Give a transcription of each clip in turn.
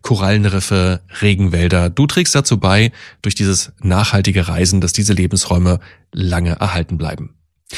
Korallenriffe, Regenwälder. Du trägst dazu bei, durch dieses nachhaltige Reisen, dass diese Lebensräume lange erhalten bleiben.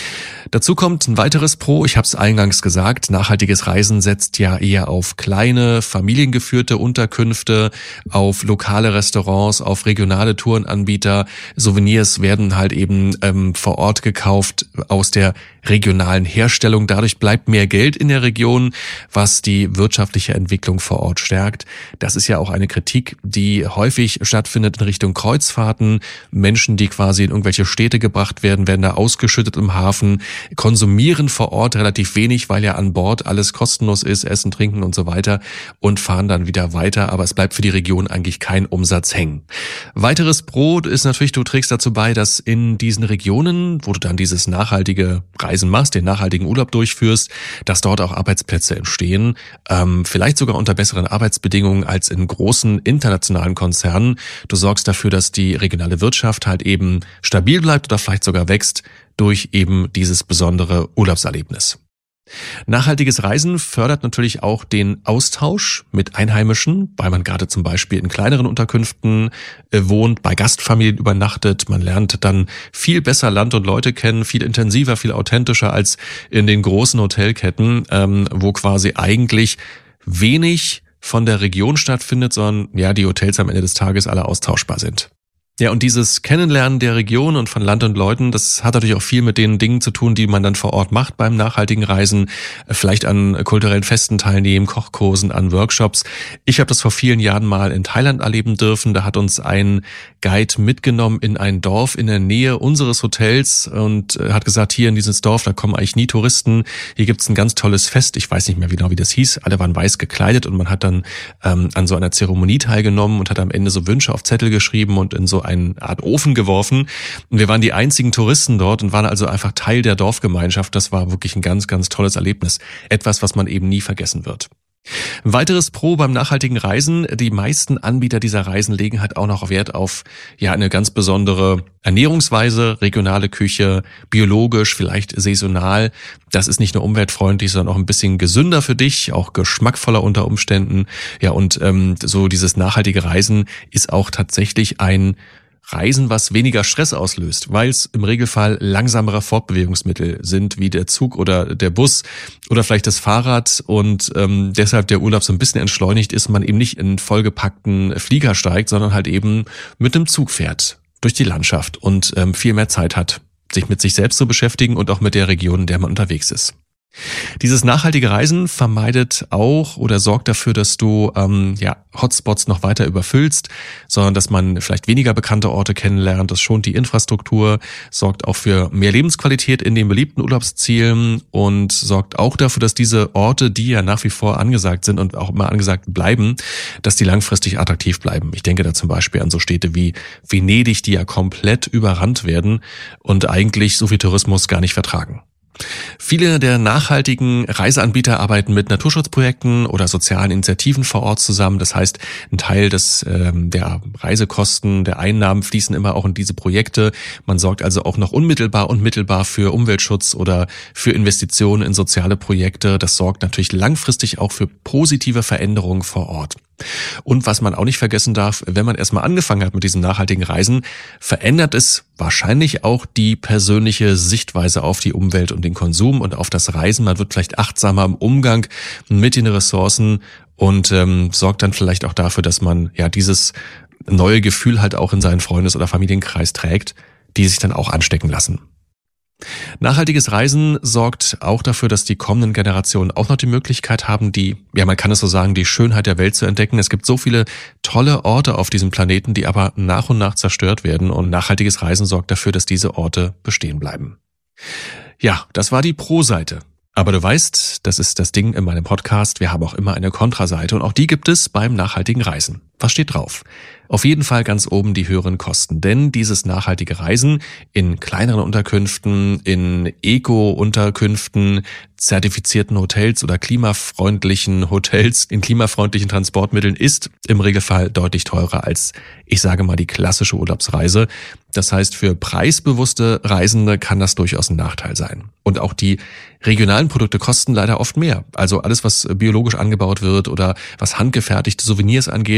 Dazu kommt ein weiteres Pro, ich habe es eingangs gesagt, nachhaltiges Reisen setzt ja eher auf kleine, familiengeführte Unterkünfte, auf lokale Restaurants, auf regionale Tourenanbieter. Souvenirs werden halt eben vor Ort gekauft aus der regionalen Herstellung. Dadurch bleibt mehr Geld in der Region, was die wirtschaftliche Entwicklung vor Ort stärkt. Das ist ja auch eine Kritik, die häufig stattfindet in Richtung Kreuzfahrten. Menschen, die quasi in irgendwelche Städte gebracht werden da ausgeschüttet im Hafen, konsumieren vor Ort relativ wenig, weil ja an Bord alles kostenlos ist, Essen, Trinken und so weiter, und fahren dann wieder weiter, aber es bleibt für die Region eigentlich kein Umsatz hängen. Weiteres Pro ist natürlich, du trägst dazu bei, dass in diesen Regionen, wo du dann dieses nachhaltige Reisen machst, den nachhaltigen Urlaub durchführst, dass dort auch Arbeitsplätze entstehen, vielleicht sogar unter besseren Arbeitsbedingungen als in großen internationalen Konzernen. Du sorgst dafür, dass die regionale Wirtschaft halt eben stabil bleibt oder vielleicht sogar wächst durch eben dieses besondere Urlaubserlebnis. Nachhaltiges Reisen fördert natürlich auch den Austausch mit Einheimischen, weil man gerade zum Beispiel in kleineren Unterkünften wohnt, bei Gastfamilien übernachtet. Man lernt dann viel besser Land und Leute kennen, viel intensiver, viel authentischer als in den großen Hotelketten, wo quasi eigentlich wenig von der Region stattfindet, sondern ja, die Hotels am Ende des Tages alle austauschbar sind. Ja, und dieses Kennenlernen der Region und von Land und Leuten, das hat natürlich auch viel mit den Dingen zu tun, die man dann vor Ort macht beim nachhaltigen Reisen, vielleicht an kulturellen Festen teilnehmen, Kochkursen, an Workshops. Ich habe das vor vielen Jahren mal in Thailand erleben dürfen. Da hat uns ein Guide mitgenommen in ein Dorf in der Nähe unseres Hotels und hat gesagt, hier in dieses Dorf, da kommen eigentlich nie Touristen. Hier gibt's ein ganz tolles Fest. Ich weiß nicht mehr genau, wie das hieß. Alle waren weiß gekleidet und man hat dann an so einer Zeremonie teilgenommen und hat am Ende so Wünsche auf Zettel geschrieben und in so eine Art Ofen geworfen. Und wir waren die einzigen Touristen dort und waren also einfach Teil der Dorfgemeinschaft. Das war wirklich ein ganz, ganz tolles Erlebnis. Etwas, was man eben nie vergessen wird. Ein weiteres Pro beim nachhaltigen Reisen: Die meisten Anbieter dieser Reisen legen halt auch noch Wert auf eine ganz besondere Ernährungsweise, regionale Küche, biologisch, vielleicht saisonal. Das ist nicht nur umweltfreundlich, sondern auch ein bisschen gesünder für dich, auch geschmackvoller unter Umständen. Ja, und so dieses nachhaltige Reisen ist auch tatsächlich ein Reisen, was weniger Stress auslöst, weil es im Regelfall langsamere Fortbewegungsmittel sind, wie der Zug oder der Bus oder vielleicht das Fahrrad, und deshalb der Urlaub so ein bisschen entschleunigt ist, man eben nicht in vollgepackten Flieger steigt, sondern halt eben mit dem Zug fährt durch die Landschaft und viel mehr Zeit hat, sich mit sich selbst zu beschäftigen und auch mit der Region, in der man unterwegs ist. Dieses nachhaltige Reisen vermeidet auch oder sorgt dafür, dass du Hotspots noch weiter überfüllst, sondern dass man vielleicht weniger bekannte Orte kennenlernt. Das schont die Infrastruktur, sorgt auch für mehr Lebensqualität in den beliebten Urlaubszielen und sorgt auch dafür, dass diese Orte, die ja nach wie vor angesagt sind und auch immer angesagt bleiben, dass die langfristig attraktiv bleiben. Ich denke da zum Beispiel an so Städte wie Venedig, die ja komplett überrannt werden und eigentlich so viel Tourismus gar nicht vertragen. Viele der nachhaltigen Reiseanbieter arbeiten mit Naturschutzprojekten oder sozialen Initiativen vor Ort zusammen. Das heißt, ein Teil der Reisekosten, der Einnahmen fließen immer auch in diese Projekte. Man sorgt also auch noch unmittelbar und mittelbar für Umweltschutz oder für Investitionen in soziale Projekte. Das sorgt natürlich langfristig auch für positive Veränderungen vor Ort. Und was man auch nicht vergessen darf, wenn man erstmal angefangen hat mit diesen nachhaltigen Reisen, verändert es wahrscheinlich auch die persönliche Sichtweise auf die Umwelt und den Konsum und auf das Reisen. Man wird vielleicht achtsamer im Umgang mit den Ressourcen und sorgt dann vielleicht auch dafür, dass man dieses neue Gefühl halt auch in seinen Freundes- oder Familienkreis trägt, die sich dann auch anstecken lassen. Nachhaltiges Reisen sorgt auch dafür, dass die kommenden Generationen auch noch die Möglichkeit haben, man kann es so sagen, die Schönheit der Welt zu entdecken. Es gibt so viele tolle Orte auf diesem Planeten, die aber nach und nach zerstört werden, und nachhaltiges Reisen sorgt dafür, dass diese Orte bestehen bleiben. Ja, das war die Pro-Seite. Aber du weißt, das ist das Ding in meinem Podcast, wir haben auch immer eine Kontraseite und auch die gibt es beim nachhaltigen Reisen. Was steht drauf? Auf jeden Fall ganz oben die höheren Kosten, denn dieses nachhaltige Reisen in kleineren Unterkünften, in Eco-Unterkünften, zertifizierten Hotels oder klimafreundlichen Hotels, in klimafreundlichen Transportmitteln ist im Regelfall deutlich teurer als, ich sage mal, die klassische Urlaubsreise. Das heißt, für preisbewusste Reisende kann das durchaus ein Nachteil sein. Und auch die regionalen Produkte kosten leider oft mehr. Also alles, was biologisch angebaut wird oder was handgefertigte Souvenirs angeht,